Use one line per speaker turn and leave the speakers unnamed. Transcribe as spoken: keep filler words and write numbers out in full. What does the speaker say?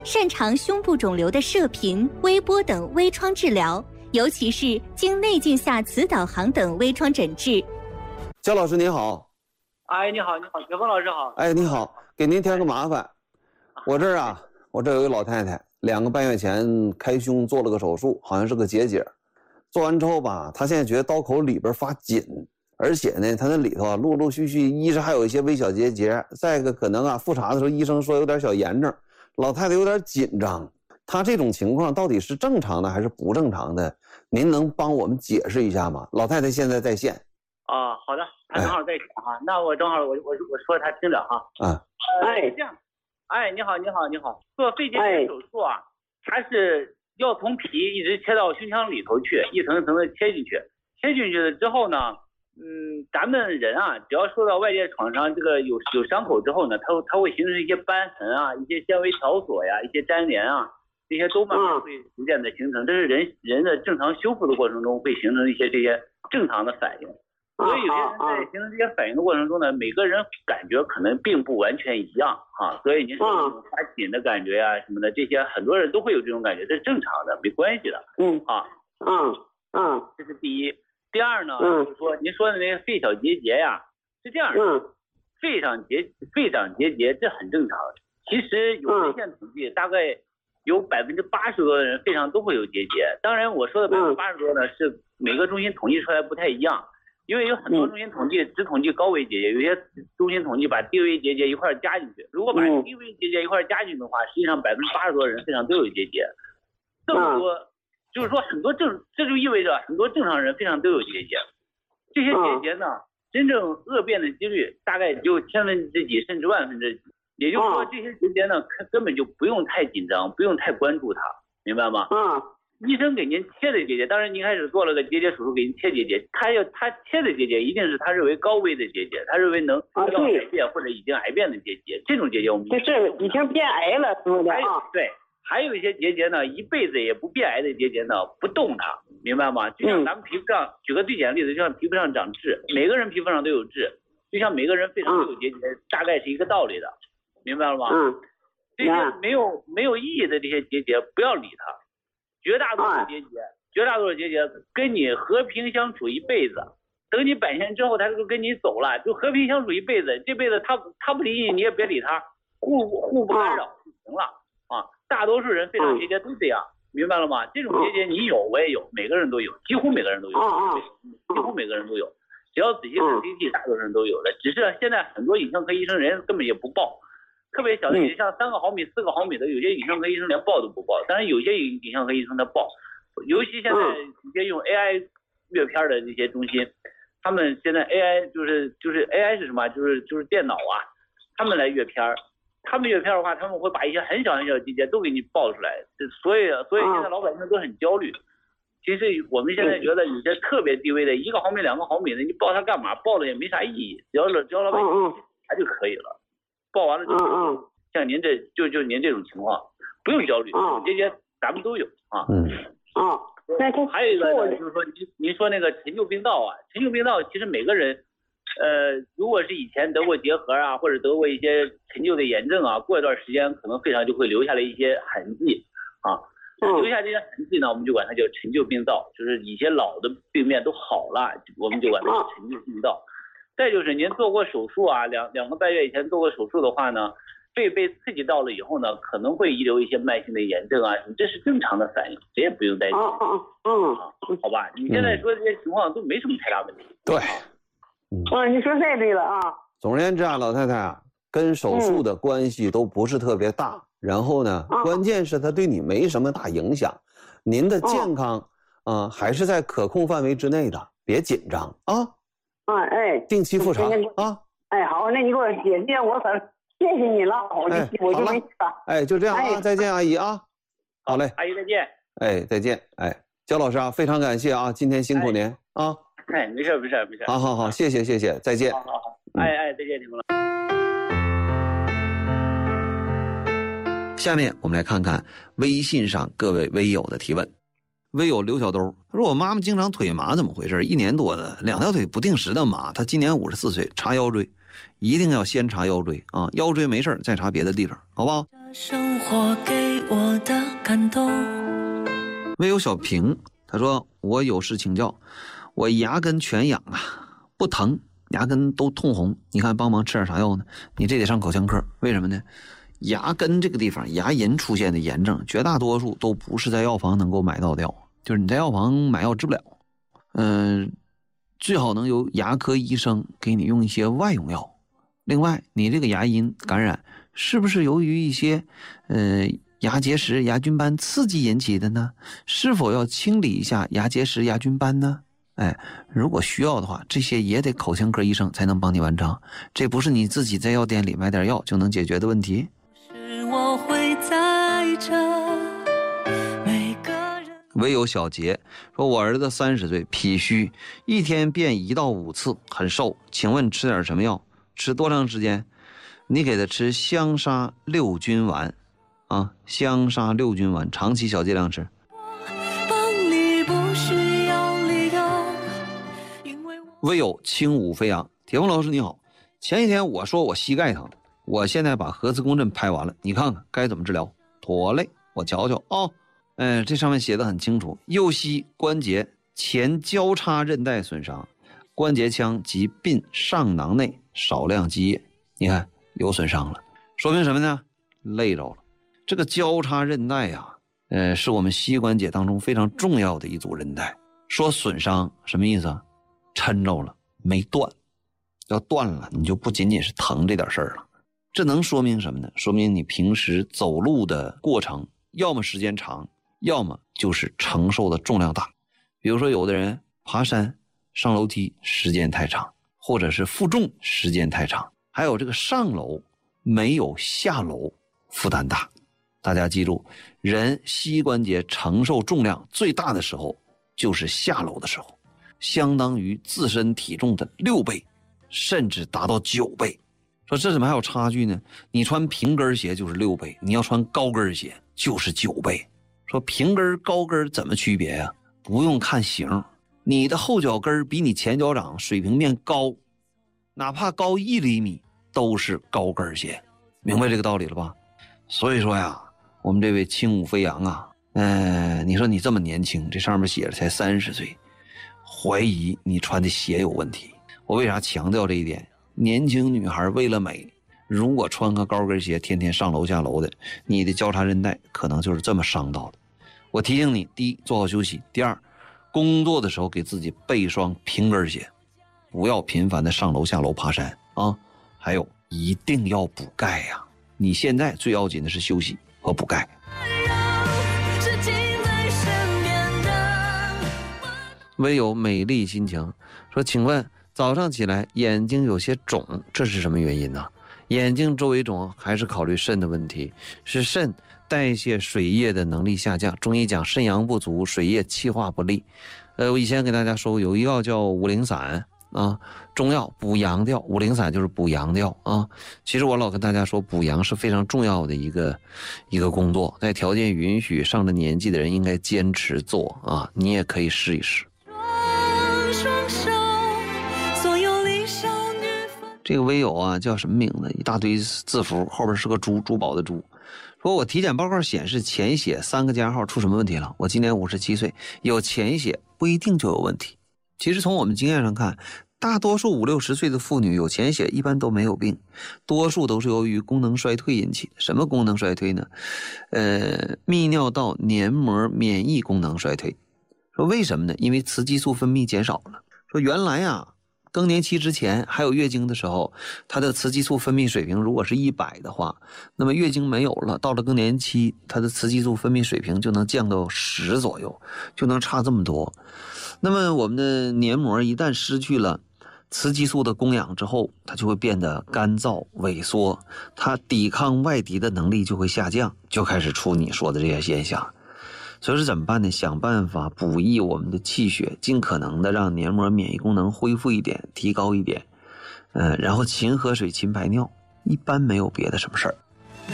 擅长胸部肿瘤的射频、微波等微创治疗，尤其是经内镜下磁导航等微创诊治。
焦老师您好。
哎，你好，你好，雪峰老师好。
哎，你好，给您添个麻烦。我这儿啊，我这有一老太太，两个半月前开胸做了个手术，好像是个结节。做完之后吧，她现在觉得刀口里边发紧，而且呢，她那里头啊，陆陆续续，一是还有一些微小结节，再一个可能啊，复查的时候医生说有点小炎症，老太太有点紧张。她这种情况到底是正常的还是不正常的？您能帮我们解释一下吗？老太太现在在线。
啊，好的，他正好在线哈，哎、那我正好我我我说他听着哈。
啊，
哎，这样，哎，你好，你好，你好，做肺结节手术啊，它是要从皮一直切到胸腔里头去，一层一层的切进去，切进去了之后呢，嗯，咱们人啊，只要受到外界创伤，这个有有伤口之后呢，它它会形成一些瘢痕啊，一些纤维条索呀，一些粘连啊，这些都慢慢会逐渐的形成，这是人人的正常修复的过程中会形成一些这些正常的反应。所以有些人在形成这些反应的过程中呢，每个人感觉可能并不完全一样哈，所以您说这种发紧的感觉呀、啊、什么的，这些很多人都会有这种感觉，这是正常的，没关系的。
嗯
啊，
嗯嗯，
这是第一。第二呢，嗯、就是说您说的那个肺小结节呀，是这样的，
嗯，
肺上结肺上结节这很正常。其实有文献统计，大概有百分之八十多的人肺上都会有结节。当然我说的百分之八十多呢，是每个中心统计出来不太一样。因为有很多中心统计只统计高危结节，有些中心统计把低危结节一块加进去。如果把低危结节一块加进去的话，实际上百分之八十多的人肺上都有结节。这么多，就是说很多正，这就意味着很多正常人肺上都有结节。这些结节呢，真正恶变的几率大概只有千分之几甚至万分之几。也就是说，这些结节呢，根本就不用太紧张，不用太关注它，明白吗？
嗯。
医生给您切的结节，当然您开始做了个结节手术给您切结节，他要他切的结节一定是他认为高危的结节，他认为能得到癌变或者已经癌变的结节，这种结节我们
这是已经变癌了，是不是啊？
对，还有一些结节呢，一辈子也不变癌的结节呢，不动它，明白吗？就像咱们皮肤上，嗯、举个最简单的例子，就像皮肤上长痣，每个人皮肤上都有痣，就像每个人肺上都有结节，嗯、大概是一个道理的，明白了吗？
嗯，
这些没有没有意义的这些结节，不要理它。绝大多数结节，绝大多数结节跟你和平相处一辈子，等你百年之后，他就跟你走了，就和平相处一辈子。这辈子他他不理你，你也别理他，互互不干扰就行了啊。大多数人肺上结节都这样，明白了吗？这种结节你有，我也有，每个人都有，几乎每个人都有，几乎每个人都有。只要仔细看 C T， 大多数人都有的。只是现在很多影像科医生人根本也不报。特别小的，像三个毫米、四个毫米的，有些影像科医生连报都不报。当然，有些影影像科医生他报，尤其现在一些用 A I 阅片的这些中心，他们现在 A I 就是就是 A I 是什么？就是就是电脑啊，他们来阅片，他们阅片的话，他们会把一些很小很小的结节都给你报出来。所以所以现在老百姓都很焦虑。其实我们现在觉得有些特别低微的，一个毫米、两个毫米的，你报它干嘛？报了也没啥意义，只要只要老百姓查就可以了。报完了之后，嗯嗯，像您这就就您这种情况，不用焦虑，嗯，这些咱们都有啊。
嗯。
啊，
还有一个呢，就是说您您说那个陈旧病灶啊，陈旧病灶其实每个人，呃，如果是以前得过结核啊，或者得过一些陈旧的炎症啊，过一段时间可能肺上就会留下来一些痕迹啊。留下这些痕迹呢，我们就管它叫陈旧病灶，就是一些老的病变都好了，我们就管它叫陈旧病灶。再就是您做过手术啊，两两个半月以前做过手术的话呢，肺被刺激到了以后呢，可能会遗留一些慢性的炎症啊，这是正常的反应，这也不用担心。
嗯嗯嗯，
好吧，你现在说这些情况都没什么太大问题。
对，
嗯，哦，你说太对了啊。
总而言之啊，老太太啊，跟手术的关系都不是特别大，嗯、然后呢，嗯、关键是它对你没什么大影响，您的健康啊、嗯呃、还是在可控范围之内的，别紧张啊。
啊，哎，
定期复查啊！
哎，好，那你给我姐姐，我可谢谢你了，我就、哎、我就没事了。
哎，就这样啊，
哎、
再见，阿姨啊！好嘞，
阿姨再见。
哎，再见。哎，焦老师啊，非常感谢啊，今天辛苦您、哎、啊。
哎，没事没事没事。
好好好，谢谢谢谢，再见。
好好好，哎哎，再见，你们了。
下面我们来看看微信上各位微友的提问。微友刘小兜他说：“我妈妈经常腿麻，怎么回事？一年多了，两条腿不定时的麻。她今年五十四岁，查腰椎，一定要先查腰椎啊，腰椎没事再查别的地方，好不好？”
生活给我的感动。
唯有小平他说，我有事请教，我牙根全痒啊，不疼，牙根都通红，你看帮忙吃点啥药呢？你这得上口腔科。为什么呢？牙根这个地方牙龈出现的炎症绝大多数都不是在药房能够买到的药，就是你在药房买药治不了。嗯、呃，最好能由牙科医生给你用一些外用药。另外，你这个牙龈感染是不是由于一些呃牙结石、牙菌斑刺激引起的呢？是否要清理一下牙结石、牙菌斑呢？哎，如果需要的话，这些也得口腔科医生才能帮你完成，这不是你自己在药店里买点药就能解决的问题。
是我会在这每个人。
唯有小杰说，我儿子三十岁，脾虚，一天便一到五次，很瘦，请问吃点什么药？吃多长时间？你给他吃香砂六菌丸啊，香砂六菌丸，长期小剂量吃。唯有轻舞飞扬，铁峰老师你好，前几天我说我膝盖疼，我现在把核磁共振拍完了，你看看该怎么治疗？妥嘞，我瞧瞧啊、哦，哎，这上面写的很清楚，右膝关节前交叉韧带损伤，关节腔及髌上囊内少量积液，你看有损伤了，说明什么呢？累着了。这个交叉韧带呀、啊，呃，是我们膝关节当中非常重要的一组韧带。说损伤什么意思啊？抻着了，没断。要断了，你就不仅仅是疼这点事儿了。这能说明什么呢？说明你平时走路的过程，要么时间长，要么就是承受的重量大。比如说，有的人爬山、上楼梯时间太长，或者是负重时间太长，还有这个上楼没有下楼负担大。大家记住，人膝关节承受重量最大的时候就是下楼的时候，相当于自身体重的六倍，甚至达到九倍。说这怎么还有差距呢？你穿平跟鞋就是六倍，你要穿高跟鞋就是九倍。说平跟高跟怎么区别呀？不用看型，你的后脚跟比你前脚掌水平面高，哪怕高一厘米都是高跟鞋，明白这个道理了吧？所以说呀，我们这位轻舞飞扬啊，呃，你说你这么年轻，这上面写着才三十岁，怀疑你穿的鞋有问题。我为啥强调这一点？年轻女孩为了美，如果穿个高跟鞋天天上楼下楼的，你的交叉韧带可能就是这么伤到的。我提醒你，第一，做好休息；第二，工作的时候给自己备一双平跟鞋，不要频繁的上楼下楼爬山啊。还有，一定要补钙呀！你现在最要紧的是休息和补钙。唯有美丽心情说，请问早上起来眼睛有些肿，这是什么原因呢？眼睛周围肿还是考虑肾的问题，是肾代谢水液的能力下降。中医讲肾阳不足，水液气化不利。呃，我以前给大家说有一药叫五苓散啊，中药补阳调，五苓散就是补阳调啊。其实我老跟大家说，补阳是非常重要的一个一个工作，在条件允许，上了年纪的人应该坚持做啊。你也可以试一试。这个微友啊叫什么名字？一大堆字符，后边是个珠，珠宝的珠。说我体检报告显示潜血三个加号，出什么问题了？我今年五十七岁，有潜血不一定就有问题。其实从我们经验上看，大多数五六十岁的妇女有潜血一般都没有病，多数都是由于功能衰退引起的。什么功能衰退呢？呃，泌尿道黏膜免疫功能衰退。说为什么呢？因为雌激素分泌减少了。说原来啊，更年期之前还有月经的时候，它的雌激素分泌水平如果是一百的话，那么月经没有了，到了更年期，它的雌激素分泌水平就能降到十左右，就能差这么多。那么我们的黏膜一旦失去了雌激素的供氧之后，它就会变得干燥萎缩，它抵抗外敌的能力就会下降，就开始出你说的这些现象。所以说怎么办呢？想办法补益我们的气血，尽可能的让黏膜免疫功能恢复一点，提高一点，呃，然后勤喝水，勤排尿，一般没有别的什么事儿。